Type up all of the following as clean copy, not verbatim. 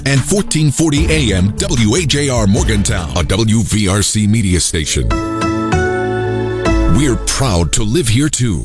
and 1440 AM WAJR Morgantown, a WVRC media station. We're proud to live here too.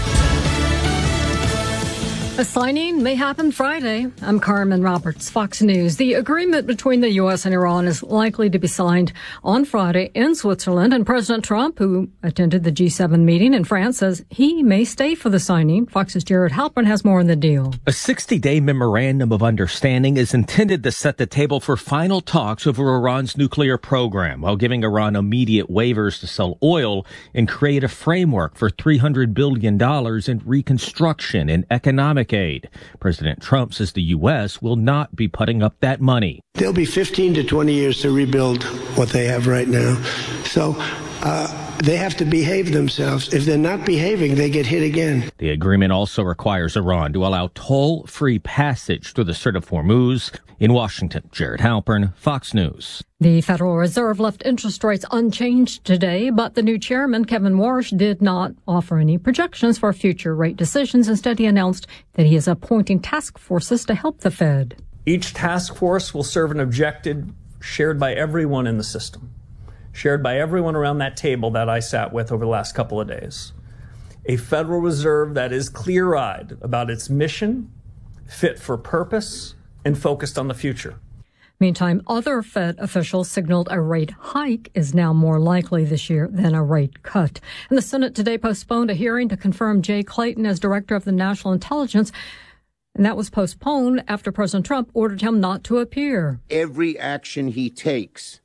A signing may happen Friday. I'm Carmen Roberts, Fox News. The agreement between the U.S. and Iran is likely to be signed on Friday in Switzerland, and President Trump, who attended the G7 meeting in France, says he may stay for the signing. Fox's Jared Halpern has more on the deal. A 60-day memorandum of understanding is intended to set the table for final talks over Iran's nuclear program, while giving Iran immediate waivers to sell oil and create a framework for $300 billion in reconstruction and economic aid. President Trump says the U.S. will not be putting up that money. There'll be 15 to 20 years to rebuild what they have right now. So they have to behave themselves. If they're not behaving, they get hit again. The agreement also requires Iran to allow toll-free passage through the Strait of Hormuz. In Washington, Jared Halpern, Fox News. The Federal Reserve left interest rates unchanged today, but the new chairman, Kevin Warsh, did not offer any projections for future rate decisions. Instead, he announced that he is appointing task forces to help the Fed. Each task force will serve an objective shared by everyone in the system, shared by everyone around that table that I sat with over the last couple of days. A Federal Reserve that is clear-eyed about its mission, fit for purpose, and focused on the future. Meantime, other Fed officials signaled a rate hike is now more likely this year than a rate cut. And the Senate today postponed a hearing to confirm Jay Clayton as director of the National Intelligence. And that was postponed after President Trump ordered him not to appear. Every action he takes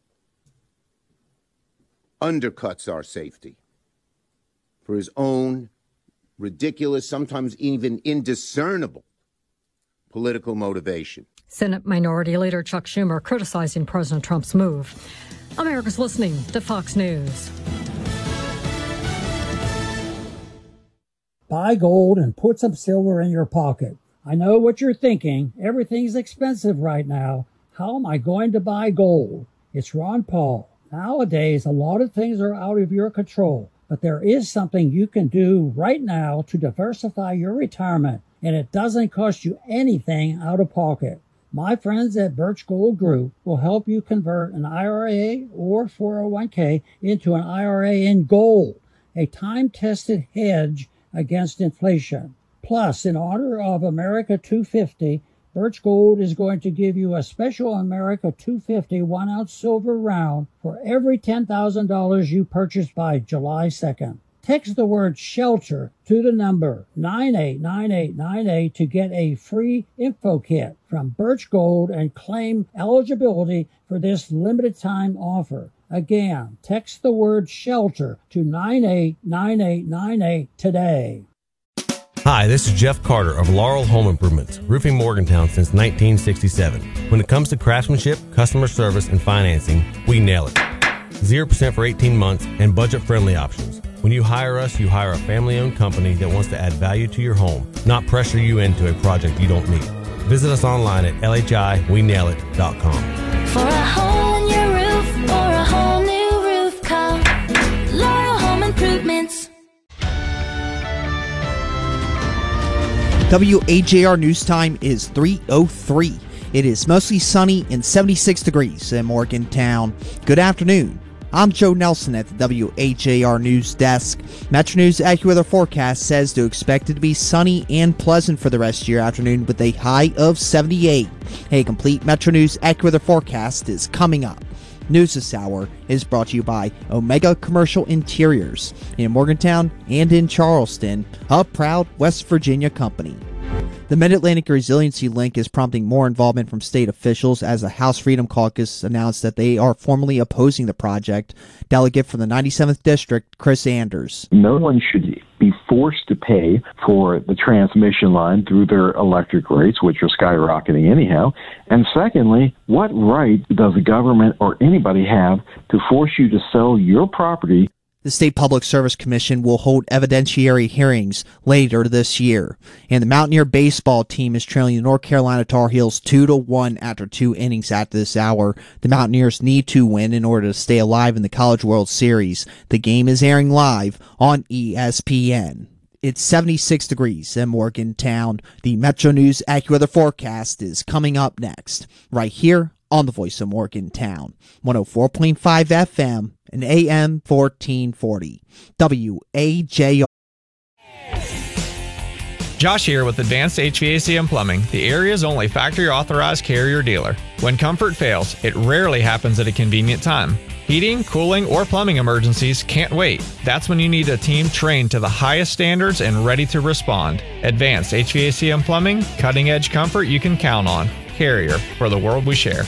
undercuts our safety for his own ridiculous, sometimes even indiscernible political motivation. Senate Minority Leader Chuck Schumer criticizing President Trump's move. America's listening to Fox News. Buy gold and put some silver in your pocket. I know what you're thinking. Everything's expensive right now. How am I going to buy gold? It's Ron Paul. Nowadays, a lot of things are out of your control, but there is something you can do right now to diversify your retirement, and it doesn't cost you anything out of pocket. My friends at Birch Gold Group will help you convert an IRA or 401k into an IRA in gold, a time-tested hedge against inflation. Plus, in honor of America 250, Birch Gold is going to give you a special America 250 1-ounce silver round for every $10,000 you purchase by July 2nd. Text the word SHELTER to the number 989898 to get a free info kit from Birch Gold and claim eligibility for this limited time offer. Again, text the word SHELTER to 989898 today. Hi, this is Jeff Carter of Laurel Home Improvements, roofing Morgantown since 1967. When it comes to craftsmanship, customer service, and financing, we nail it. 0% for 18 months and budget-friendly options. When you hire us, you hire a family-owned company that wants to add value to your home, not pressure you into a project you don't need. Visit us online at LHIWeNailIt.com. For a hole in your roof or a whole new roof, call Laurel Home Improvements. WAJR News Time is 3:03. It is mostly sunny and 76 degrees in Morgantown. Good afternoon. I'm Joe Nelson at the WAJR News Desk. Metro News AccuWeather forecast says to expect it to be sunny and pleasant for the rest of your afternoon with a high of 78. A complete Metro News AccuWeather forecast is coming up. News this hour is brought to you by Omega Commercial Interiors in Morgantown and in Charleston, a proud West Virginia company. The Mid-Atlantic Resiliency Link is prompting more involvement from state officials as the House Freedom Caucus announced that they are formally opposing the project. Delegate from the 97th District, Chris Anders. No one should be forced to pay for the transmission line through their electric rates, which are skyrocketing anyhow. And secondly, what right does the government or anybody have to force you to sell your property? The State Public Service Commission will hold evidentiary hearings later this year. And the Mountaineer baseball team is trailing the North Carolina Tar Heels 2-1 after 2 innings at this hour. The Mountaineers need to win in order to stay alive in the College World Series. The game is airing live on ESPN. it's 76 degrees in Morgantown. The Metro News AccuWeather forecast is coming up next, right here on the Voice of Morgantown, 104.5 FM and AM 1440. WAJR. Josh here with Advanced HVAC and Plumbing, the area's only factory-authorized Carrier dealer. When comfort fails, it rarely happens at a convenient time. Heating, cooling, or plumbing emergencies can't wait. That's when you need a team trained to the highest standards and ready to respond. Advanced HVAC and Plumbing, cutting-edge comfort you can count on. Carrier, for the world we share.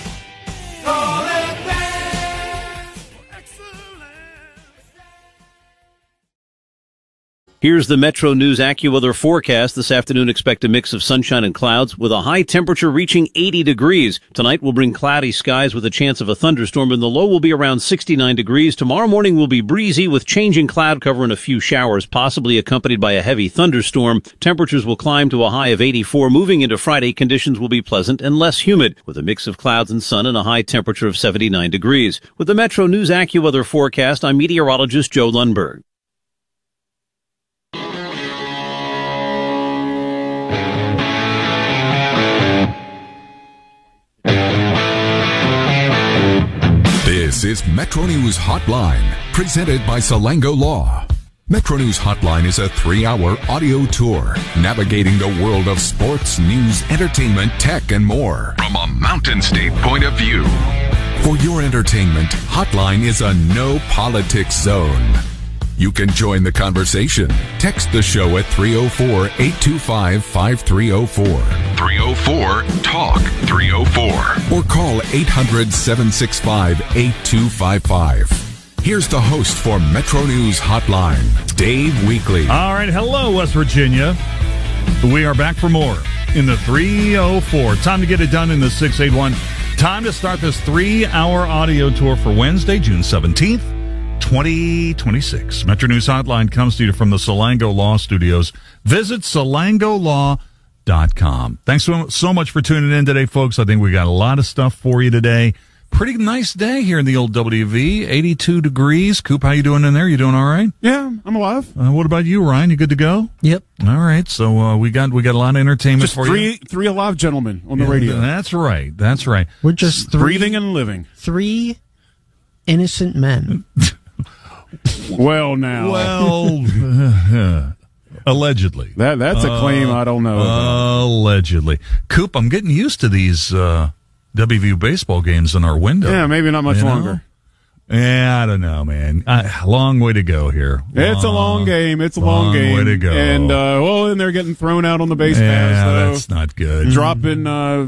Here's the Metro News AccuWeather forecast. This afternoon, expect a mix of sunshine and clouds with a high temperature reaching 80 degrees. Tonight will bring cloudy skies with a chance of a thunderstorm, and the low will be around 69 degrees. Tomorrow morning will be breezy with changing cloud cover and a few showers, possibly accompanied by a heavy thunderstorm. Temperatures will climb to a high of 84. Moving into Friday, conditions will be pleasant and less humid, with a mix of clouds and sun and a high temperature of 79 degrees. With the Metro News AccuWeather forecast, I'm meteorologist Joe Lundberg. This is Metro News Hotline, presented by Salango Law. Metro News Hotline is a 3-hour audio tour navigating the world of sports, news, entertainment, tech, and more from a Mountain State point of view. For your entertainment, Hotline is a no politics zone. You can join the conversation. Text the show at 304-825-5304. 304-TALK-304. Or call 800-765-8255. Here's the host for Metro News Hotline, Dave Weekley. All right, hello, West Virginia. We are back for more in the 304. Time to get it done in the 681. Time to start this 3-hour audio tour for Wednesday, June 17th. 2026. Metro News Hotline comes to you from the Salango Law Studios. Visit salangolaw.com. Thanks so much for tuning in today, folks. I think we got a lot of stuff for you today. Pretty nice day here in the old WV. 82 degrees. Coop, how you doing in there? You doing all right? Yeah, I'm alive. What about you, Ryan? You good to go? Yep. All right. So we got a lot of entertainment just for you. Three alive gentlemen on the radio. That's right. That's right. We're just breathing and living. 3 innocent men. Well, now. Well, allegedly. That's a claim I don't know about. Allegedly. Coop, I'm getting used to these WVU baseball games in our window. Yeah, maybe not much longer. Yeah, I don't know, man. Long way to go here. It's a long game. It's a long game. Way to go. And and they're getting thrown out on the base paths. That's not good. Dropping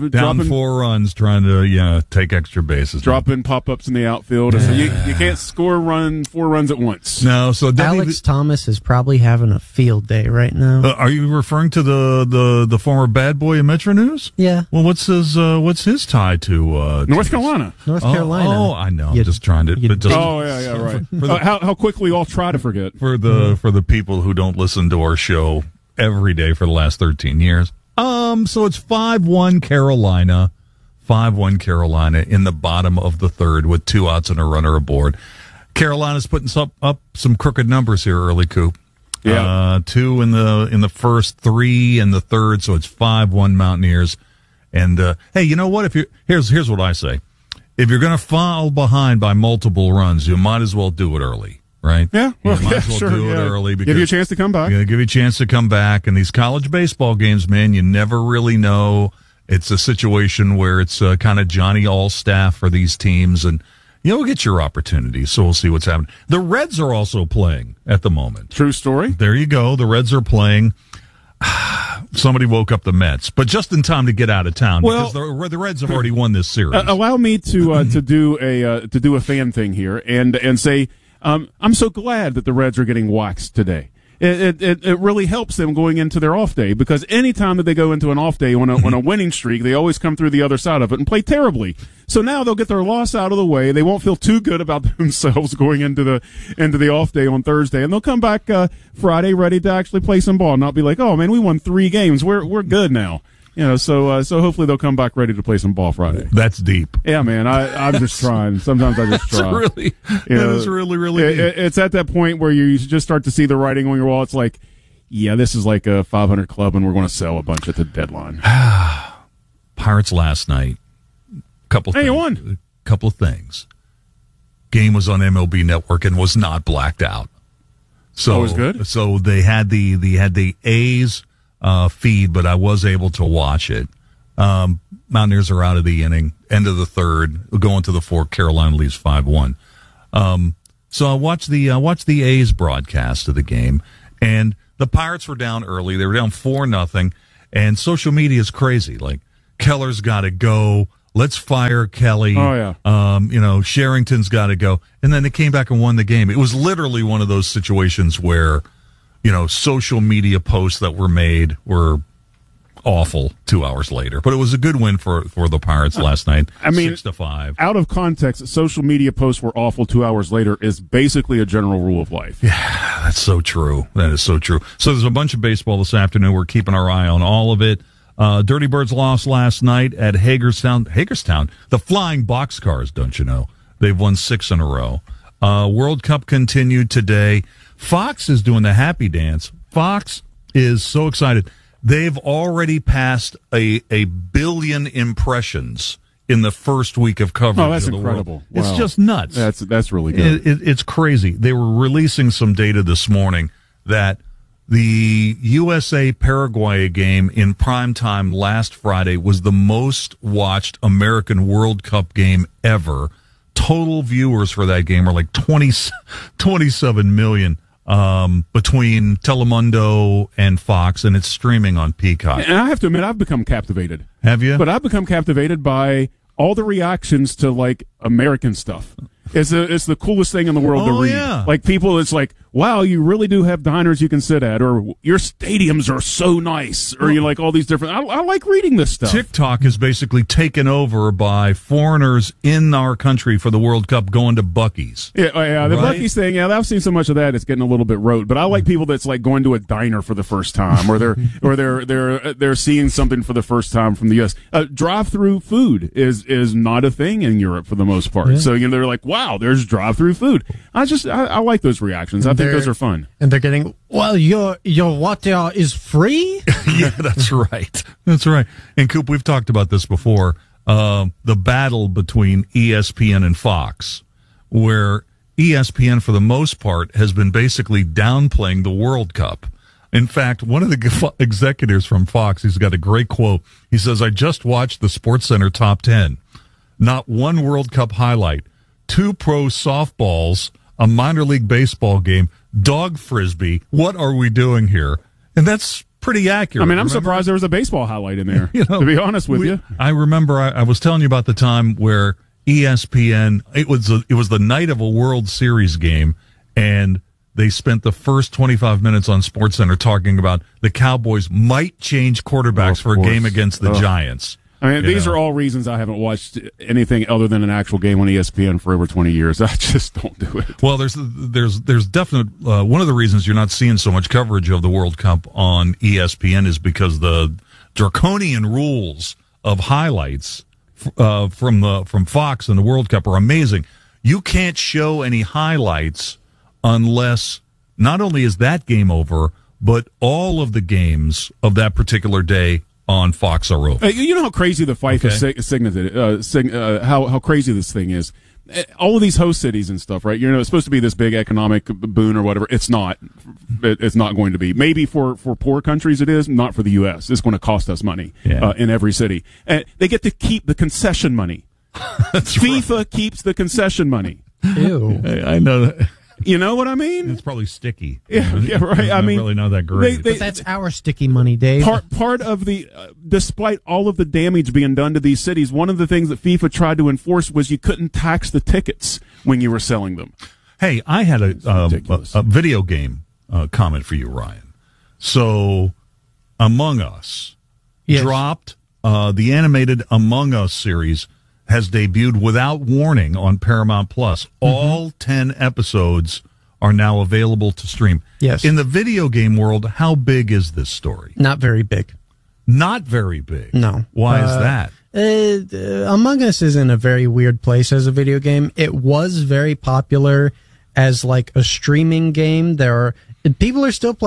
4 runs, trying to take extra bases. Dropping pop-ups in the outfield. So you can't score 4 runs at once. No. So Alex Thomas is probably having a field day right now. Are you referring to the former bad boy in Metro News? Yeah. Well, what's his tie to North Carolina? North Carolina. Oh, I know. I'm just trying to. Right. How quickly we all try to forget. For the people who don't listen to our show every day for the last 13 years. So it's 5-1 Carolina. 5-1 Carolina in the bottom of the third with 2 outs and a runner aboard. Carolina's putting up some crooked numbers here early, Coop. Yeah. 2 in the first, 3 in the third, so it's 5-1 Mountaineers. And hey, you know what? Here's what I say. If you're going to fall behind by multiple runs, you might as well do it early, right? Yeah, well, you might as well do it early. Give you a chance to come back. Give you a chance to come back. And these college baseball games, man, you never really know. It's a situation where it's kind of Johnny All-Staff for these teams, and you'll get your opportunity. So we'll see what's happening. The Reds are also playing at the moment. True story. There you go. The Reds are playing. Somebody woke up the Mets, but just in time to get out of town because the Reds have already won this series. Allow me to do a fan thing here and say I'm so glad that the Reds are getting waxed today. It really helps them going into their off day, because anytime that they go into an off day on a winning streak, they always come through the other side of it and play terribly. So now they'll get their loss out of the way. They won't feel too good about themselves going into the off day on Thursday, and they'll come back Friday ready to actually play some ball, not be like, oh man, we won 3 games, we're good now. So hopefully they'll come back ready to play some ball Friday. That's deep. Yeah, man. I'm just trying. Sometimes I just try. That is really deep. It's at that point where you just start to see the writing on your wall. It's like, yeah, this is like a 500 club, and we're going to sell a bunch at the deadline. Pirates last night. You won. Couple of things. Game was on MLB Network and was not blacked out. So it was good. So they had the A's feed, but I was able to watch it. Mountaineers are out of the inning, end of the third, going to the fourth. Carolina leads 5-1. So I watched the A's broadcast of the game, and the Pirates were down early. They were down 4-0, and social media is crazy. Like, Keller's got to go. Let's fire Kelly. Oh, yeah. Sherrington's got to go. And then they came back and won the game. It was literally one of those situations where, social media posts that were made were awful 2 hours later. But it was a good win for the Pirates last night. 6-5. Out of context, social media posts were awful 2 hours later is basically a general rule of life. Yeah, that's so true. That is so true. So there's a bunch of baseball this afternoon. We're keeping our eye on all of it. Dirty Birds lost last night at Hagerstown. The Flying Boxcars, don't you know? They've won 6 in a row. World Cup continued today. Fox is doing the happy dance. Fox is so excited. They've already passed a billion impressions in the first week of coverage. Oh, that's of the incredible. World. It's Wow. just nuts. That's really good. It's crazy. They were releasing some data this morning that the USA-Paraguay game in prime time last Friday was the most watched American World Cup game ever. Total viewers for that game are like 27 million between Telemundo and Fox, and it's streaming on Peacock. And I have to admit, I've become captivated. Have you? But I've become captivated by all the reactions to, like, American stuff. It's the coolest thing in the world to read. Yeah. Like, people, it's like, wow, you really do have diners you can sit at, or your stadiums are so nice, or you like all these different. I like reading this stuff. TikTok is basically taken over by foreigners in our country for the World Cup going to Buc-ee's. Yeah, the Right? Buc-ee's thing. Yeah, I've seen so much of that; it's getting a little bit rote. But I like people that's like going to a diner for the first time, or they're seeing something for the first time from the U.S. Drive-through food is not a thing in Europe for the most part. Yeah. So they're like, wow, there's drive-through food. I like those reactions. I think those are fun. And they're getting, well, your water is free? Yeah, that's right. That's right. And Coop, we've talked about this before. The battle between ESPN and Fox, where ESPN, for the most part, has been basically downplaying the World Cup. In fact, one of the executives from Fox, he's got a great quote. He says, I just watched the SportsCenter Top 10. Not one World Cup highlight. 2 pro softballs, a minor league baseball game, dog frisbee. What are we doing here? And that's pretty accurate. I mean, I'm surprised there was a baseball highlight in there, to be honest with you. I remember I was telling you about the time where ESPN, it was the night of a World Series game, and they spent the first 25 minutes on SportsCenter talking about the Cowboys might change quarterbacks for a game against the Giants. I mean, these are all reasons I haven't watched anything other than an actual game on ESPN for over 20 years. I just don't do it. Well, there's definite one of the reasons you're not seeing so much coverage of the World Cup on ESPN is because the draconian rules of highlights from Fox and the World Cup are amazing. You can't show any highlights unless not only is that game over, but all of the games of that particular day on Fox are over. You know how crazy the FIFA how crazy this thing is. All of these host cities and stuff, right? It's supposed to be this big economic boon or whatever. It's not. It's not going to be. Maybe for poor countries it is, not for the U.S. It's going to cost us money in every city. They get to keep the concession money. FIFA right. Keeps the concession money. Ew. I know that. You know what I mean? It's probably sticky. Yeah, right. I mean, really not that great. But that's our sticky money, Dave. Part of the, despite all of the damage being done to these cities, one of the things that FIFA tried to enforce was you couldn't tax the tickets when you were selling them. Hey, I had a video game comment for you, Ryan. So, Among Us dropped the animated Among Us series. Has debuted without warning on Paramount Plus. All 10 episodes are now available to stream. Yes. In the video game world, how big is this story? Not very big. Not very big? No. Why is that? Among Us is in a very weird place as a video game. It was very popular as like a streaming game. People are still playing it.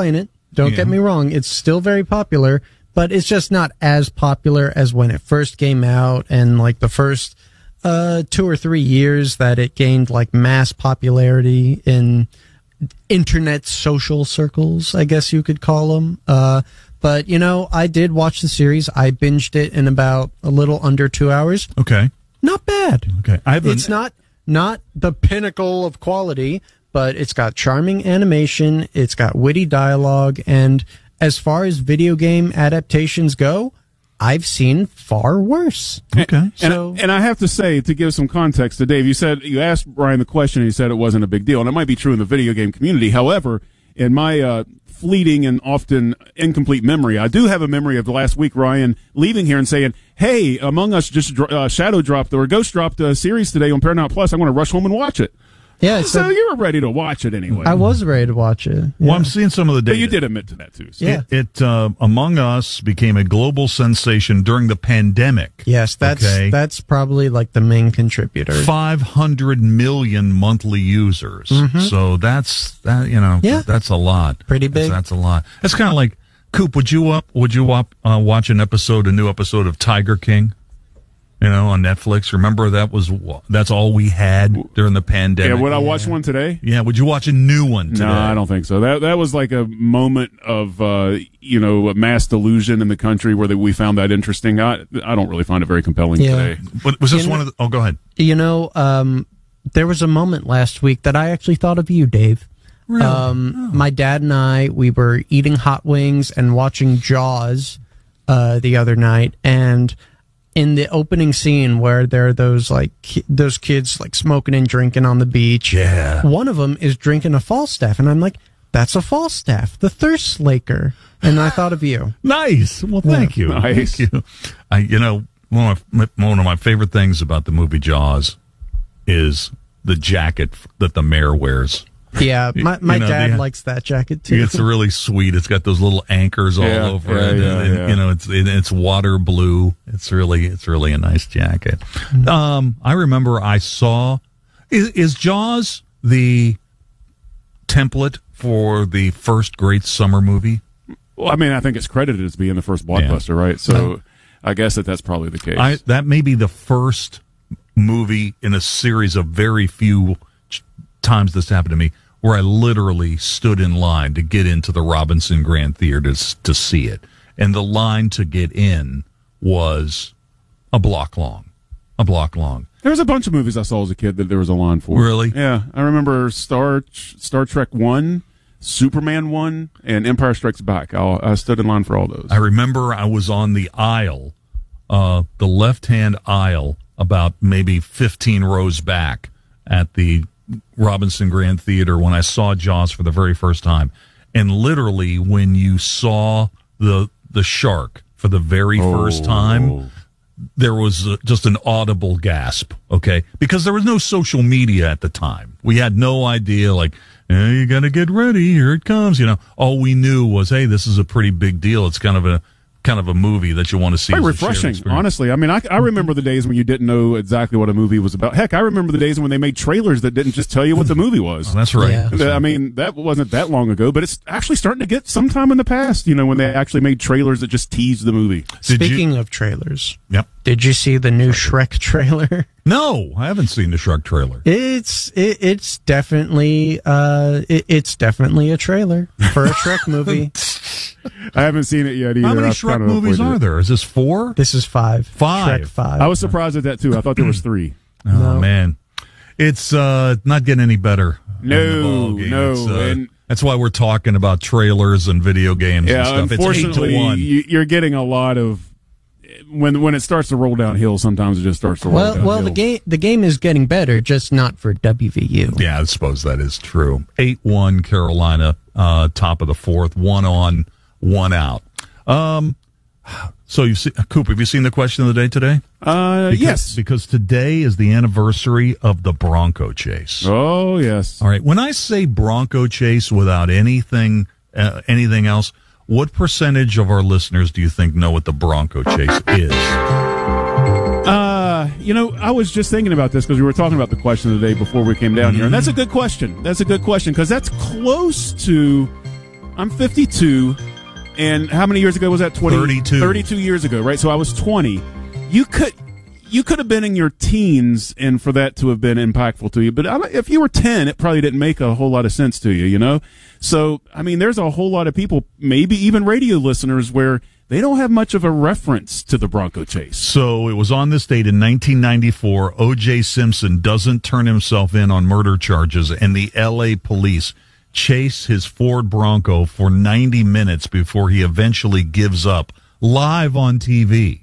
Don't get me wrong. It's still very popular, but it's just not as popular as when it first came out and like the first 2 or 3 years that it gained like mass popularity in internet social circles, I guess you could call them. But, you know, I did watch the series. I binged it in about a little under 2 hours. Okay. Not bad. Okay. It's not the pinnacle of quality, but it's got charming animation, it's got witty dialogue, and as far as video game adaptations go, I've seen far worse. Okay. And I have to say, to give some context to Dave, you asked Brian the question, and he said it wasn't a big deal, and it might be true in the video game community. However, in my fleeting and often incomplete memory, I do have a memory of the last week, Ryan leaving here and saying, hey, Among Us just shadow dropped or ghost dropped a series today on Paramount Plus. I'm going to rush home and watch it. Yeah, so you were ready to watch it anyway. I was ready to watch it. Yeah. Well, I'm seeing some of the data. But you did admit to that, too. So. Yeah. It Among Us became a global sensation during the pandemic. Yes, that's probably like the main contributor. 500 million monthly users. Mm-hmm. So that's a lot. Pretty big. That's a lot. It's kind of like, Coop, would you watch a new episode of Tiger King? You know, on Netflix. Remember that's all we had during the pandemic. Yeah, would I watch one today? Yeah, would you watch a new one today? No, I don't think so. That was like a moment of mass delusion in the country where we found that interesting. I don't really find it very compelling today. But was this one of the? Oh, go ahead. You know, there was a moment last week that I actually thought of you, Dave. Really? My dad and I, we were eating hot wings and watching Jaws the other night, and in the opening scene where there are those kids like smoking and drinking on the beach, one of them is drinking a Falstaff, and I'm like, that's a Falstaff, the thirst slaker, and I thought of you. Nice. Well, thank you. Nice. Thank you. One of my favorite things about the movie Jaws is the jacket that the mayor wears. Yeah, my dad likes that jacket too. It's really sweet. It's got those little anchors all over it. Yeah. You know, it's water blue. It's really a nice jacket. I remember I saw. Is Jaws the template for the first great summer movie? Well, I mean, I think it's credited as being the first blockbuster, right? So I guess that's probably the case. That may be the first movie in a series of very few times this happened to me where I literally stood in line to get into the Robinson Grand Theater to see it. And the line to get in was a block long. There was a bunch of movies I saw as a kid that there was a line for. Really? Yeah. I remember Star Trek 1, Superman 1, and Empire Strikes Back. I stood in line for all those. I remember I was on the aisle, the left-hand aisle, about maybe 15 rows back at the Robinson Grand Theater when I saw Jaws for the very first time. And literally when you saw the shark for the very first time, there was just an audible gasp, okay? Because there was no social media at the time. We had no idea, like, you got to get ready, here it comes, All we knew was, hey, this is a pretty big deal. It's kind of a movie that you want to see. Quite refreshing, honestly. I mean, I remember the days when you didn't know exactly what a movie was about. Heck, I remember the days when they made trailers that didn't just tell you what the movie was. Oh, that's right. Yeah. I mean, that wasn't that long ago, but it's actually starting to get some time in the past, when they actually made trailers that just teased the movie. Speaking of trailers, yep. Did you see the new Shrek trailer? No, I haven't seen the Shrek trailer. It's definitely a trailer for a Shrek movie. I haven't seen it yet either. How many Shrek movies are there? Is this 4? This is 5. 5. Shrek 5. I was surprised at that too. I thought there was 3. Oh man, it's not getting any better. No. That's why we're talking about trailers and video games and stuff. Unfortunately, it's 8-1. You're getting a lot of when it starts to roll downhill. Sometimes it just starts to roll downhill. Well, the game is getting better, just not for WVU. Yeah, I suppose that is true. 8-1 Carolina, top of the 4th, 1 on, 1 out. So Coop, have you seen the question of the day today? Yes. Because today is the anniversary of the Bronco chase. Oh, yes. All right. When I say Bronco chase without anything else, what percentage of our listeners do you think know what the Bronco chase is? I was just thinking about this because we were talking about the question of the day before we came down here, and that's a good question. That's a good question because that's close to I'm 52, and how many years ago was that? 32. 32 years ago, right? So I was 20. You could have been in your teens, and for that to have been impactful to you. But if you were 10, it probably didn't make a whole lot of sense to you, you know? So, I mean, there's a whole lot of people, maybe even radio listeners, where they don't have much of a reference to the Bronco chase. So it was on this date in 1994. O.J. Simpson doesn't turn himself in on murder charges, and the L.A. police chase his Ford Bronco for 90 minutes before he eventually gives up live on TV.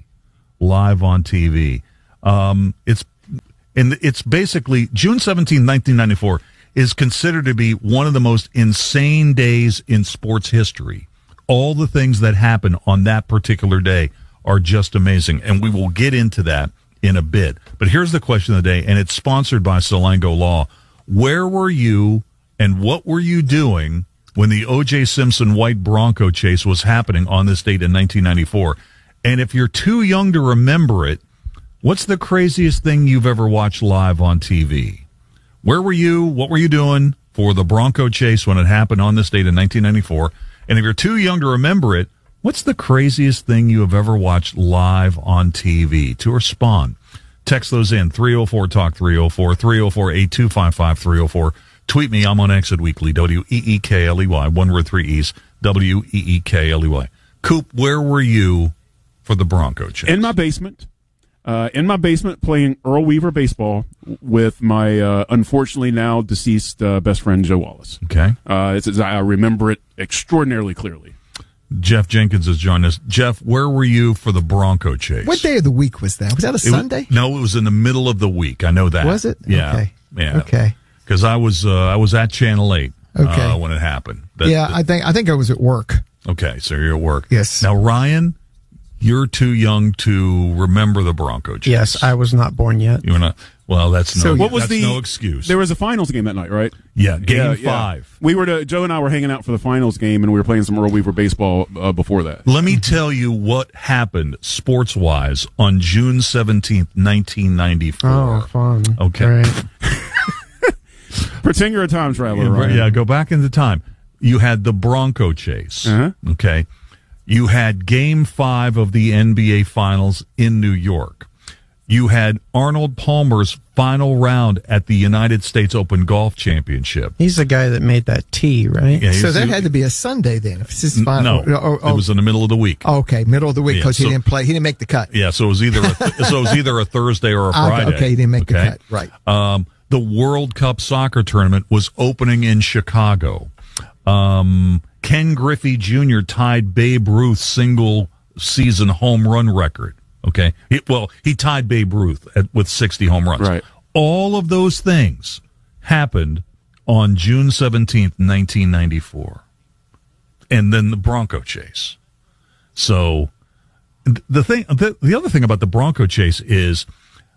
It's basically June 17, 1994 is considered to be one of the most insane days in sports history. All the things that happen on that particular day are just amazing, and we will get into that in a bit. But here's the question of the day, and it's sponsored by Salango Law. Where were you and what were you doing when the O.J. Simpson white Bronco chase was happening on this date in 1994? And if you're too young to remember it, what's the craziest thing you've ever watched live on TV? Where were you? What were you doing for the Bronco chase when it happened on this date in 1994? And if you're too young to remember it, what's the craziest thing you have ever watched live on TV? To respond, text those in, 304-TALK, 304-304-8255, 304. Tweet me, I'm on Exit Weekly, WEEKLEY, one word, 3 E's, WEEKLEY. Coop, where were you for the Bronco chase? In my basement. Playing Earl Weaver baseball with my unfortunately now deceased best friend Joe Wallace. Okay. I remember it extraordinarily clearly. Jeff Jenkins has joined us. Jeff, where were you for the Bronco chase? What day of the week was that? Was that a Sunday? No, it was in the middle of the week. I know that. Was it? Yeah. Okay. Yeah. Okay. Because I was at Channel 8 okay. When it happened. I think I was at work. Okay, so you're at work. Yes. Now, Ryan, you're too young to remember the Bronco chase. Yes, I was not born yet. You were not. Well, that's no. What was no excuse. There was a finals game that night, right? Yeah, Game 5. Joe and I were hanging out for the finals game, and we were playing some Earl Weaver baseball before that. Let me tell you what happened sports-wise on June 17th, 1994. Oh, fun. Okay. Right. Pretend you're a time traveler, right? Yeah, go back into time. You had the Bronco chase. Uh-huh. Okay. You had Game 5 of the NBA Finals in New York. You had Arnold Palmer's final round at the United States Open Golf Championship. He's the guy that made that tee, right? Yeah, so that had to be a Sunday then. If it's his final. No, it was in the middle of the week. Okay, middle of the week because he didn't play. He didn't make the cut. Yeah, so it was either a Thursday or a Friday. Okay, he didn't make the cut. Right. The World Cup soccer tournament was opening in Chicago. Ken Griffey Jr. tied Babe Ruth's single-season home run record. Okay, he tied Babe Ruth with 60 home runs. Right. All of those things happened on June 17th, 1994, and then the Bronco chase. So the other thing about the Bronco chase is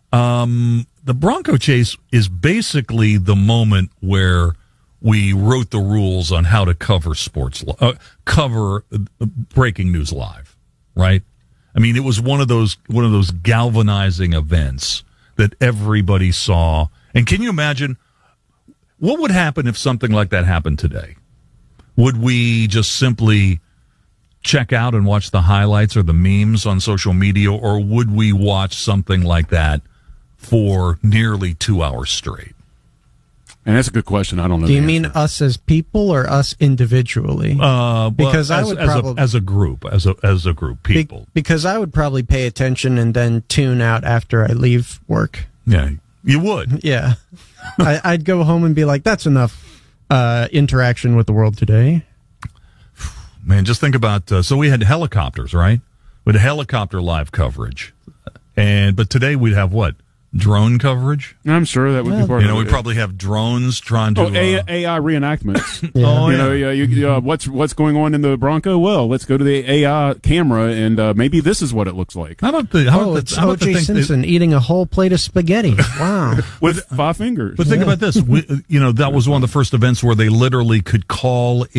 the Bronco chase is basically the moment where we wrote the rules on how to cover cover breaking news live, right? I mean, it was one of those galvanizing events that everybody saw. And can you imagine what would happen if something like that happened today? Would we just simply check out and watch the highlights or the memes on social media, or would we watch something like that for nearly 2 hours straight? And that's a good question. I don't know. Do you mean us as people or us individually? Because I would probably as a group, people. Because I would probably pay attention and then tune out after I leave work. Yeah, you would. Yeah, I'd go home and be like, "That's enough interaction with the world today." Man, just think about. So we had helicopters, right? We had helicopter live coverage, but today we'd have what? Drone coverage? I'm sure that would be part of it. We probably have drones trying to... AI reenactments. Yeah. What's going on in the Bronco? Well, let's go to the AI camera, and maybe this is what it looks like. How about it's O.J. Simpson eating a whole plate of spaghetti. Wow. With 5 fingers. But think about this. That was one of the first events where they literally could calling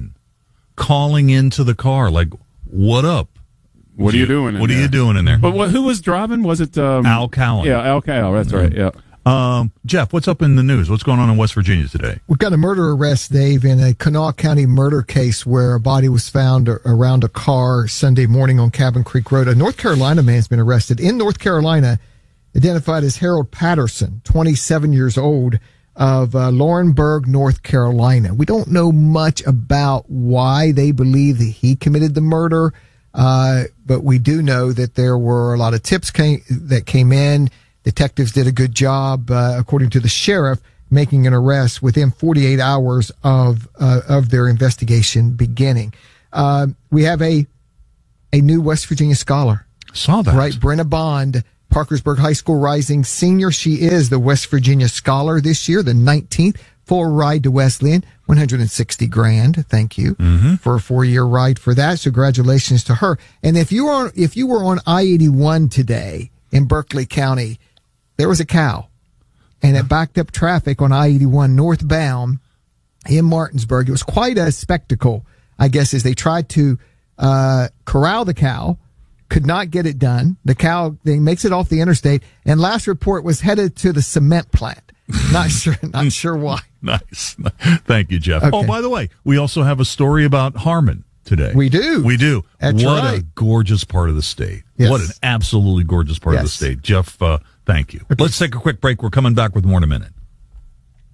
into the car, like, what up? What are you doing in there? What are you doing in there? But who was driving? Was it Al Callan? Yeah, Al Callan. That's right. Yeah. Jeff, what's up in the news? What's going on in West Virginia today? We've got a murder arrest, Dave, in a Kanawha County murder case where a body was found around a car Sunday morning on Cabin Creek Road. A North Carolina man's been arrested in North Carolina, identified as Harold Patterson, 27 years old, of Laurinburg, North Carolina. We don't know much about why they believe that he committed the murder, but we do know that there were a lot of tips that came in. Detectives did a good job, according to the sheriff, making an arrest within 48 hours of their investigation beginning. We have a new West Virginia scholar. Saw that. Right, Brenna Bond, Parkersburg High School Rising Senior. She is the West Virginia Scholar this year, the 19th. Full ride to Wesleyan, $160,000. Thank you for a 4-year ride for that. So congratulations to her. And if you were on I-81 today in Berkeley County, there was a cow, and it backed up traffic on I-81 northbound in Martinsburg. It was quite a spectacle, I guess, as they tried to corral the cow, could not get it done. The cow makes it off the interstate, and last report was headed to the cement plant. Not sure why. Nice. Thank you, Jeff. Okay. Oh, by the way, we also have a story about Harmon today. We do. That's what right. a gorgeous part of the state. Yes. What an absolutely gorgeous part of the state. Jeff, thank you. Okay. Let's take a quick break. We're coming back with more in a minute.